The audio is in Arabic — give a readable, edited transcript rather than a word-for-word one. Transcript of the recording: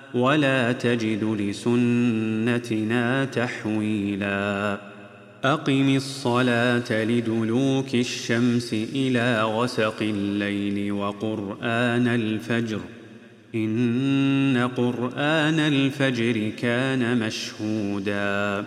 ولا تجد لسنتنا تحويلا أقم الصلاة لدلوك الشمس إلى غسق الليل وقرآن الفجر إن قرآن الفجر كان مشهودا